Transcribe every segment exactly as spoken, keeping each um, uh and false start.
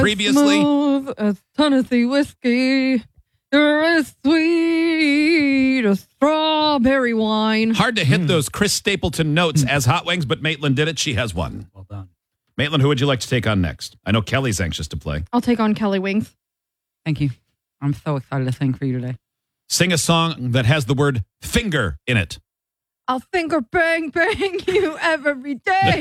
previously. Smooth as Tennessee whiskey. You're as sweet as strawberry wine. Hard to hit mm. those Chris Stapleton notes as Hot Wings, but Maitland did it. She has one. Well done. Maitland, who would you like to take on next? I know Kelly's anxious to play. I'll take on Kelly Wings. Thank you. I'm so excited to sing for you today. Sing a song that has the word finger in it. I'll finger bang bang you every day.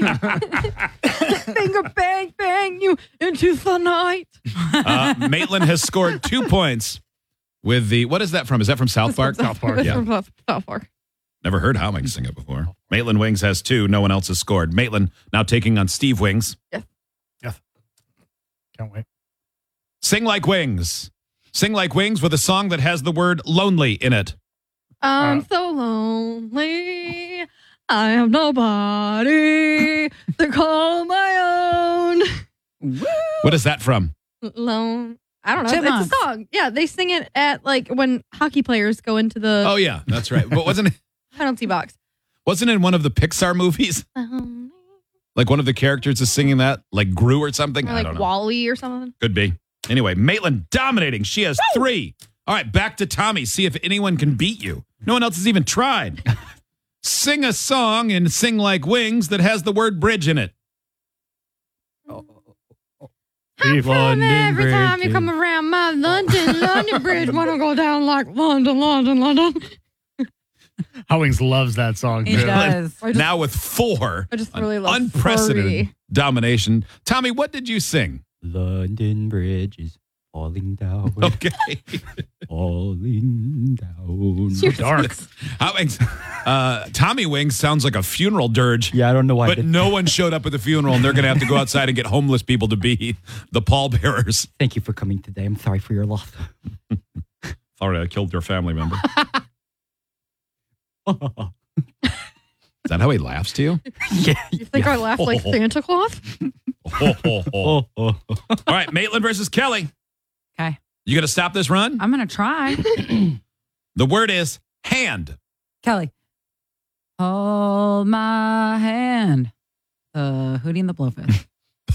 Finger bang bang you into the night. Uh, Maitland has scored two points with the, what is that from? Is that from South Park? South Park. It's yeah. from South Park. Never heard Hot Wings sing it before. Maitland Wings has two. No one else has scored. Maitland now taking on Steve Wings. Yes. Yes. Can't wait. Sing like Wings. Sing like Wings with a song that has the word lonely in it. I'm uh, so lonely. I have nobody to call my own. Woo. What is that from? Lone. I don't know. Chipmunks. It's a song. Yeah, they sing it at like when hockey players go into the. Oh yeah, that's right. But wasn't it penalty box? Wasn't it in one of the Pixar movies? Um, like one of the characters is singing that, like Gru or something. Or like I don't know. Wall-E or something. Could be. Anyway, Maitland dominating. She has Woo! three. All right, back to Tommy. See if anyone can beat you. No one else has even tried. Sing a song and Sing Like Wings that has the word bridge in it. Oh, oh, oh. How come every bridge time you come around my London, London Bridge, wanna go down like London, London, London? Hot Wings loves that song. He does. Just, now with four. I just really love unprecedented furry. domination. Tommy, what did you sing? London Bridge is falling down. Okay. Falling down. So dark. Hot Wings. Uh, Tommy Wings sounds like a funeral dirge. Yeah, I don't know why. But no one showed up at the funeral, and they're going to have to go outside and get homeless people to be the pallbearers. Thank you for coming today. I'm sorry for your loss. Sorry, I killed your family member. Is that how he laughs to you? Yeah. You think yeah. I laugh like Santa Claus? Oh, oh, oh. All right, Maitland versus Kelly. Okay. You going to stop this run? I'm going to try. The word is hand. Kelly. Hold my hand. Uh, Hootie and the Blowfish.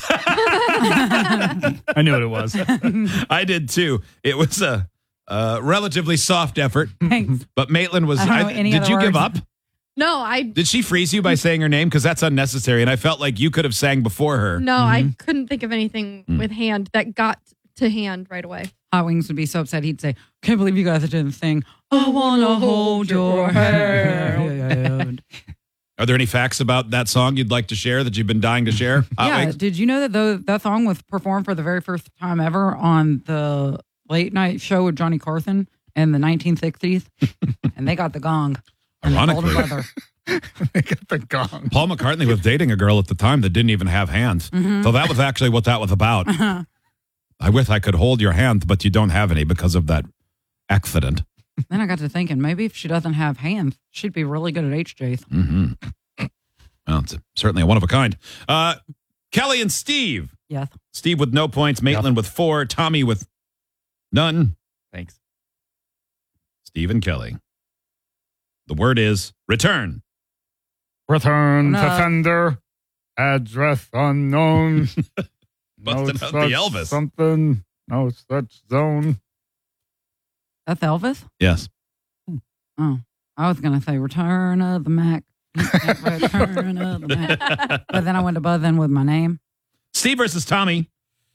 I knew what it was. I did too. It was a, a relatively soft effort. Thanks. But Maitland was. I I, did you words. give up? No, I. Did she freeze you by saying her name? Because that's unnecessary. And I felt like you could have sang before her. No, Mm-hmm. I couldn't think of anything Mm. with hand that got to hand right away. Hot Wings would be so upset. He'd say, can't believe you guys didn't sing, I want to hold your hand. Are there any facts about that song you'd like to share that you've been dying to share? Hot Yeah. Wings? Did you know that the, that song was performed for the very first time ever on the late night show with Johnny Carson in the nineteen sixties? And they got the gong. Ironically, they got the gong. Paul McCartney was dating a girl at the time that didn't even have hands. Mm-hmm. So that was actually what that was about. Uh-huh. I wish I could hold your hand, but you don't have any because of that accident. Then I got to thinking, maybe if she doesn't have hands, she'd be really good at H J's. Mm-hmm. Well, it's certainly a one of a kind. Uh, Kelly and Steve. Yes. Steve with no points, Maitland Yep. with four, Tommy with none. Thanks. Steve and Kelly. The word is return. Return No. to sender. Address unknown. Busted out the such Elvis. Something. No such zone. That's Elvis? Yes. Oh, I was going to say Return of the Mac. Return of the Mac. But then I went to buzz in with my name. Steve versus Tommy.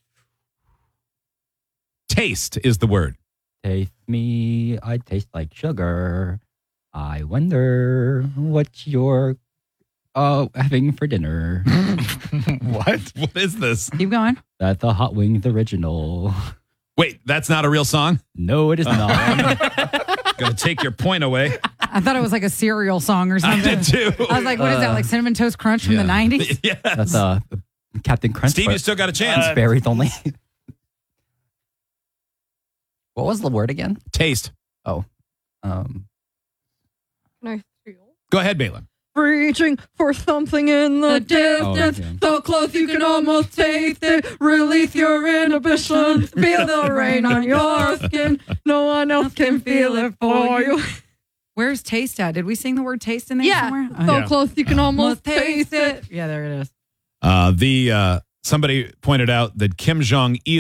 Taste is the word. Taste me, I taste like sugar. I wonder what you're uh, having for dinner. What? What is this? Keep going. That's the Hot Wings original. Wait, that's not a real song? No, it is not. Gonna take your point away. I thought it was like a cereal song or I something. did too. I was like, what is that? Like Cinnamon Toast Crunch from Yeah. the nineties? Yes. That's uh, Captain Crunch. Steve, you still got a chance. Uh, berries only. What was the word again? Taste. Oh, um, Can I feel? Go ahead, Maitland. Reaching for something in the distance, yeah. so close you can almost taste it. Release your inhibition, feel the rain on your skin. No one else can feel it for you. Where's taste at? Did we sing the word taste in there Yeah, somewhere? so Yeah. close you can almost taste it. Yeah, there it is. Uh, the uh, somebody pointed out that Kim Jong Il